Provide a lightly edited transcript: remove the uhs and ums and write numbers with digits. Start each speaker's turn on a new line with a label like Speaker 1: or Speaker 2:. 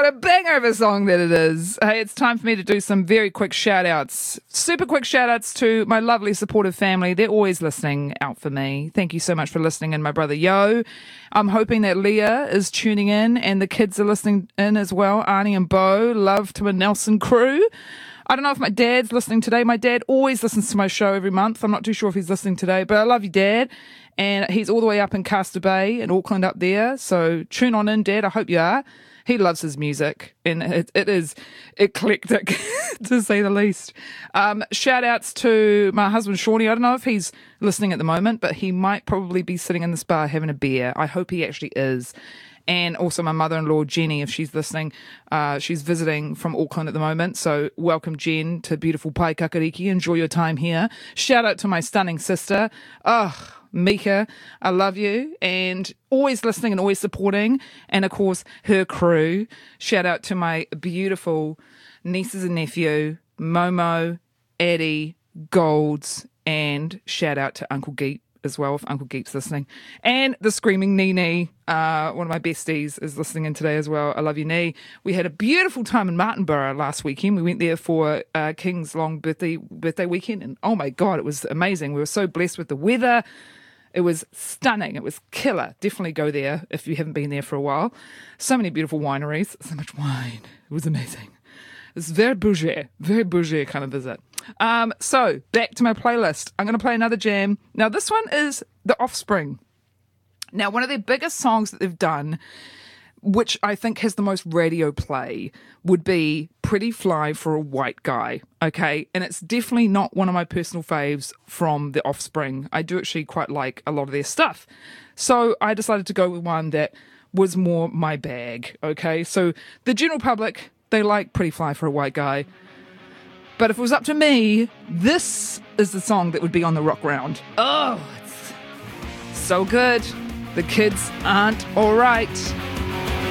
Speaker 1: a banger of a song that it is. Hey, it's time for me to do some very quick shout-outs. Super quick shout-outs to my lovely supportive family. They're always listening out for me. Thank you so much for listening in, my brother Yo. I'm hoping that Leah is tuning in and the kids are listening in as well. Arnie and Bo, love to a Nelson crew. I don't know if my dad's listening today. My dad always listens to my show every month. I'm not too sure if he's listening today, but I love you, Dad. And he's all the way up in Castor Bay in Auckland up there. So tune on in, Dad. I hope you are. He loves his music, and it is eclectic, to say the least. Shout outs to my husband, Shawnee. I don't know if he's listening at the moment, but he might probably be sitting in this bar having a beer. I hope he actually is. And also my mother-in-law, Jenny, if she's listening. She's visiting from Auckland at the moment. So welcome, Jen, to beautiful Paikakariki. Enjoy your time here. Shout out to my stunning sister. Mika, I love you, and always listening and always supporting, and of course her crew. Shout out to my beautiful nieces and nephew, Momo, Eddie, Golds, and shout out to Uncle Geep as well, if Uncle Geep's listening, and the screaming Nene, one of my besties, is listening in today as well. I love you, Nee. We had a beautiful time in Martinborough last weekend. We went there for King's long birthday weekend, and oh my god, it was amazing. We were so blessed with the weather. It was stunning. It was killer. Definitely go there if you haven't been there for a while. So many beautiful wineries. So much wine. It was amazing. It's very bougie kind of visit. So back to my playlist. I'm going to play another jam. Now this one is The Offspring. Now one of their biggest songs that they've done, which I think has the most radio play, would be Pretty Fly for a White Guy, okay? And it's definitely not one of my personal faves from The Offspring. I do actually quite like a lot of their stuff. So I decided to go with one that was more my bag, okay? So the general public, they like Pretty Fly for a White Guy. But if it was up to me, this is the song that would be on the rock round. Oh, it's so good. The kids aren't all right.